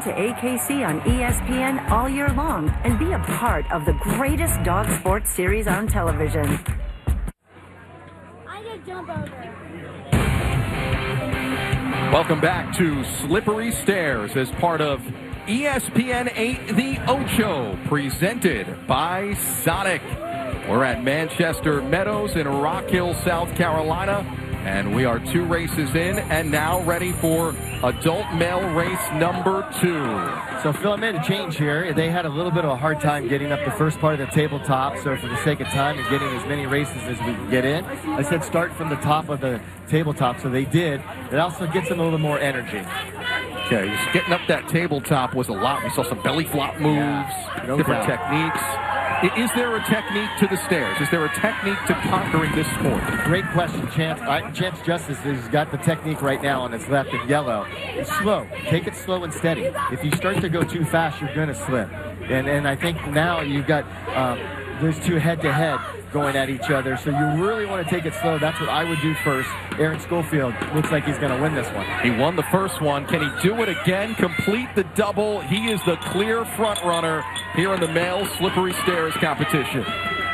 to AKC on ESPN all year long and be a part of the greatest dog sports series on television. I just jump over. Welcome back to Slippery Stairs as part of ESPN 8 The Ocho, presented by Sonic. We're at Manchester Meadows in Rock Hill, South Carolina, and we are 2 races in and now ready for adult male race number 2. So Phil, I made a change here. They had a little bit of a hard time getting up the first part of the tabletop, so for the sake of time and getting as many races as we can get in, I said start from the top of the tabletop, so they did. It also gets them a little more energy. Okay, just getting up that tabletop was a lot. We saw some belly flop moves, different techniques. Is there a technique to the stairs? Is there a technique to conquering this sport? Great question, Chance. Chance Justice has got the technique right now on his left in yellow. It's slow. Take it slow and steady. If you start to go too fast, you're going to slip. And I think now you've got there's 2 head-to-head going at each other, so you really want to take it slow. That's what I would do first. Aaron Schofield looks like he's going to win this one. He won the first one. Can he do it again? Complete the double. He is the clear front runner here in the male Slippery Stairs competition.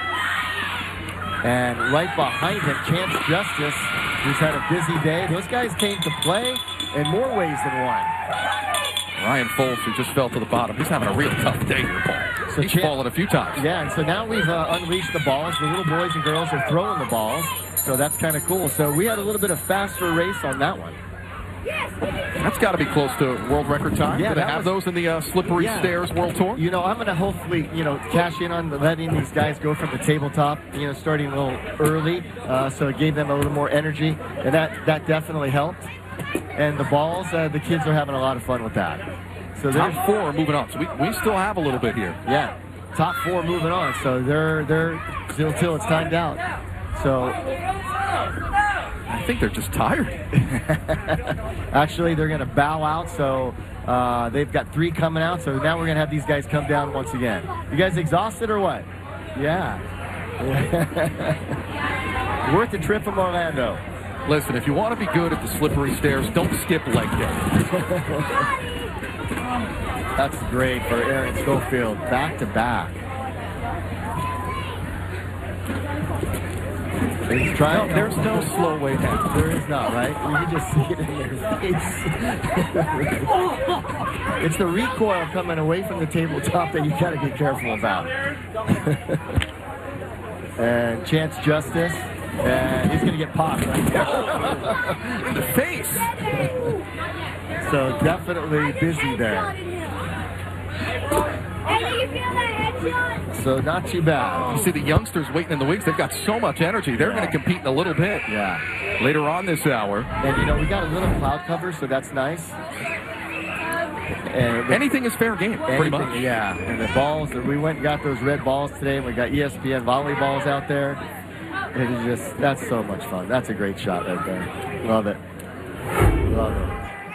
And right behind him, Chance Justice, who's had a busy day. Those guys came to play in more ways than one. Ryan Foltz, who just fell to the bottom, he's having a real tough day here, Paul. So he's fallen a few times. Yeah, and so now we've unleashed the balls. The little boys and girls are throwing the balls, so that's kind of cool. So we had a little bit of faster race on that one. That's got to be close to world record time. Yeah, do they have those in the Slippery Stairs World Tour? You know, I'm going to hopefully, cash in on letting these guys go from the tabletop, starting a little early, so it gave them a little more energy, and that definitely helped. And the balls, the kids are having a lot of fun with that. So top 4 moving on. So we still have a little bit here. Yeah, top 4 moving on. So they're still till it's timed out. So I think they're just tired. Actually, they're going to bow out. So they've got 3 coming out. So now we're going to have these guys come down once again. You guys exhausted or what? Yeah. Worth the trip from Orlando. Listen, if you want to be good at the Slippery Stairs, don't skip leg day. That's great for Aaron Schofield, back to back. He's trying. No, there's no slow way down. There is not, right? You can just see it in their face. It's the recoil coming away from the tabletop that you got to get careful about. And Chance Justice. And he's going to get popped right there. In the face. So definitely busy there. So not too bad. You see the youngsters waiting in the wings. They've got so much energy. They're going to compete in a little bit. Yeah. Later on this hour. And, we got a little cloud cover, so that's nice. And anything is fair game, pretty much. Yeah. And the balls, we went and got those red balls today. And we got ESPN volleyballs out there. It is just, that's so much fun. That's a great shot right there. Love it. Love it.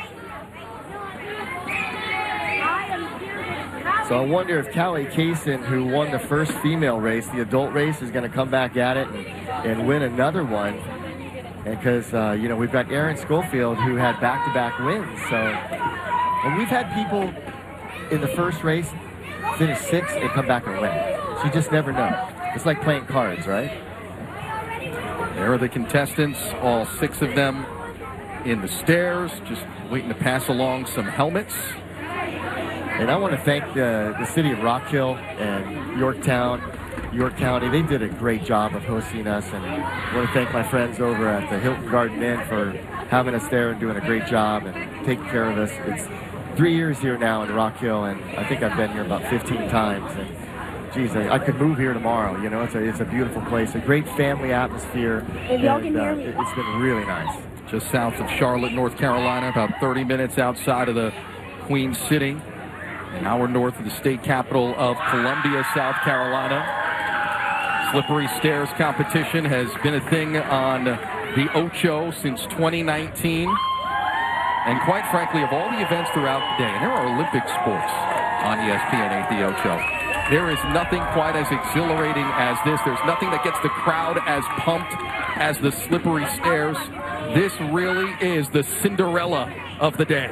So I wonder if Callie Kaysen, who won the first female race, the adult race, is going to come back at it and win another one. And because, we've got Aaron Schofield, who had back-to-back wins. So, and we've had people in the first race finish 6th and come back and win. So you just never know. It's like playing cards, right? There are the contestants, all 6 of them in the stairs, just waiting to pass along some helmets. And I want to thank the city of Rock Hill and York County. They did a great job of hosting us, and I want to thank my friends over at the Hilton Garden Inn for having us there and doing a great job and taking care of us. It's 3 years here now in Rock Hill, and I think I've been here about 15 times. And geez, I could move here tomorrow. It's a beautiful place, a great family atmosphere. And y'all can hear me. It's been really nice. Just south of Charlotte, North Carolina, about 30 minutes outside of the Queen City, an hour north of the state capital of Columbia, South Carolina. Slippery Stairs competition has been a thing on the Ocho since 2019. And quite frankly, of all the events throughout the day, and there are Olympic sports on ESPN 8 The Ocho, there is nothing quite as exhilarating as this. There's nothing that gets the crowd as pumped as the Slippery Stairs. This really is the Cinderella of the day.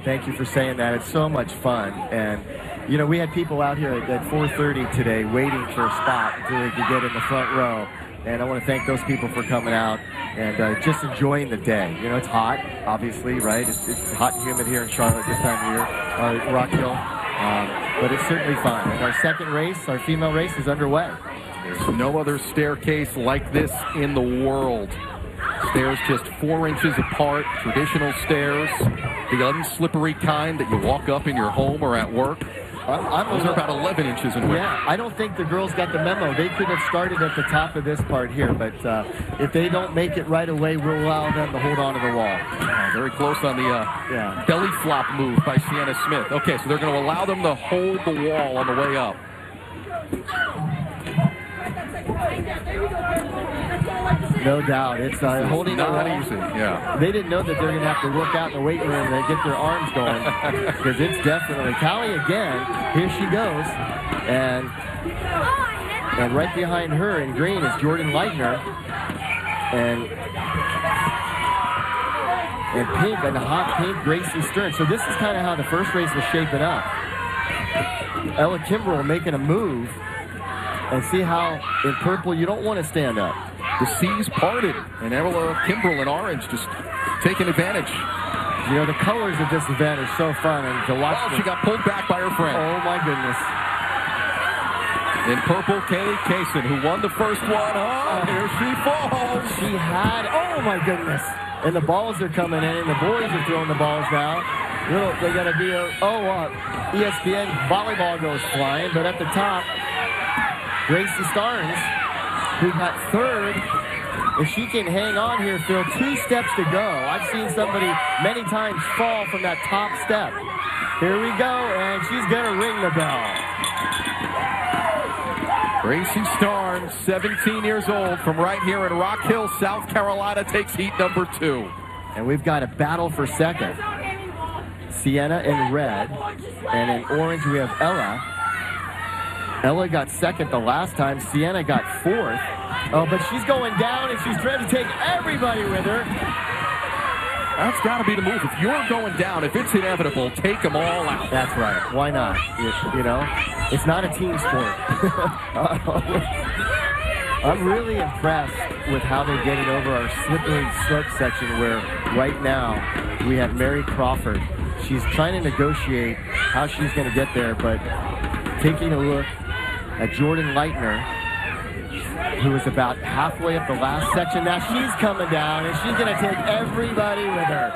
Thank you for saying that. It's so much fun. And, you know, we had people out here at 4:30 today waiting for a spot until they could get in the front row. And I want to thank those people for coming out and just enjoying the day. You know, it's hot, obviously, right? It's hot and humid here in Charlotte this time of year, Rock Hill. But it's certainly fun. And our second race, our female race, is underway. There's no other staircase like this in the world. Stairs just 4 inches apart, traditional stairs, the unslippery kind that you walk up in your home or at work. Those are about 11 inches in width. Yeah, I don't think the girls got the memo. They could have started at the top of this part here, but if they don't make it right away, we'll allow them to hold on to the wall. Very close on the belly flop move by Sienna Smith. Okay, so they're going to allow them to hold the wall on the way up. No doubt. It's holding not on. easy. Yeah. They didn't know that they're going to have to work out in the weight room and get their arms going because it's definitely Callie again. Here she goes, and right behind her in green is Jordan Leitner, and pink, and the hot pink, Gracie Stern. So this is kind of how the first race was shaping up. Ella Kimbrell making a move, and see how in purple you don't want to stand up. The seas parted, and Ella Kimbrell in orange just taking advantage. You know, the colors of this event are so fun, and to watch. She got pulled back by her friend. Oh my goodness! In purple, Kaylee Kaysen, who won the first one. Oh, here she falls. She had. Oh my goodness! And the balls are coming in, and the boys are throwing the balls now. They got to be ESPN volleyball goes flying, but at the top, Gracie Starnes, who got third. If she can hang on here, Phil, 2 steps to go. I've seen somebody many times fall from that top step. Here we go, and she's going to ring the bell. Gracie Starnes, 17 years old, from right here in Rock Hill, South Carolina, takes heat number 2. And we've got a battle for second. Sienna in red, and in orange we have Ella. Ella got second the last time. Sienna got fourth. Oh, but she's going down, and she's trying to take everybody with her. That's got to be the move. If you're going down, if it's inevitable, take them all out. That's right. Why not? You know, it's not a team sport. I'm really impressed with how they're getting over our slippery slope section, where right now we have Mary Crawford. She's trying to negotiate how she's going to get there, but taking a look at Jordan Leitner, who is about halfway up the last section. Now she's coming down, and she's going to take everybody with her.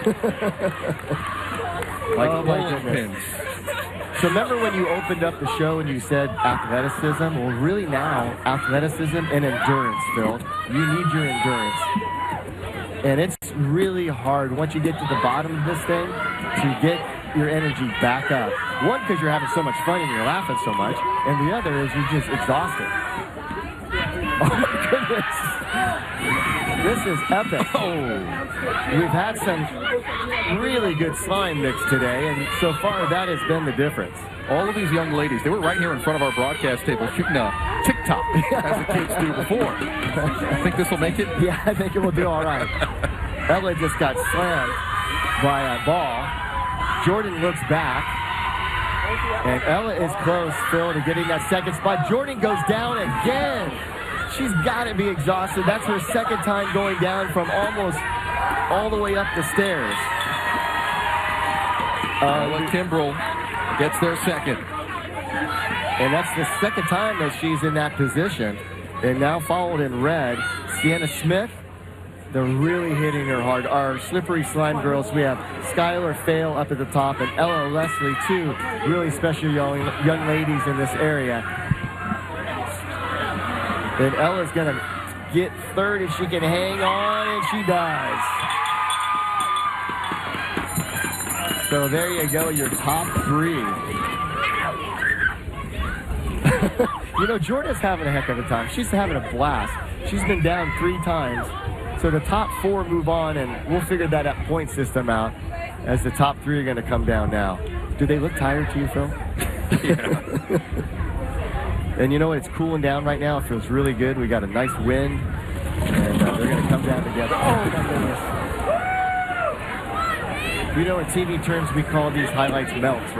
Like oh, my goodness. So remember when you opened up the show and you said athleticism? Well, really now, athleticism and endurance, Phil. You need your endurance. And it's really hard once you get to the bottom of this thing to get your energy back up. One, because you're having so much fun and you're laughing so much, and the other is you're just exhausted. Oh my goodness. This is epic. We've had some really good slime mix today, and so far that has been the difference. All of these young ladies, they were right here in front of our broadcast table shooting a TikTok, as the kids do before. I think this will make it? Yeah, I think it will do all right. Ella just got slammed by a ball. Jordan looks back, and Ella is close, Phil, to getting that second spot. Jordan goes down again. She's got to be exhausted. That's her second time going down from almost all the way up the stairs. Ella Kimbrell gets there second. And that's the second time that she's in that position. And now followed in red, Sienna Smith. They're really hitting her hard. Our slippery slime girls, we have Skylar Fail up at the top, and Ella Leslie, 2 really special young ladies in this area. And Ella's going to get third if she can hang on, and she does. So there you go, your top 3. You know, Jordan's having a heck of a time. She's having a blast. She's been down 3 times. So the top 4 move on, and we'll figure that point system out as the top 3 are going to come down now. Do they look tired to you, Phil? Yeah. And you know what? It's cooling down right now. It feels really good. We got a nice wind, and they're going to come down together. Oh, my goodness. You know, in TV terms, we call these highlights melts,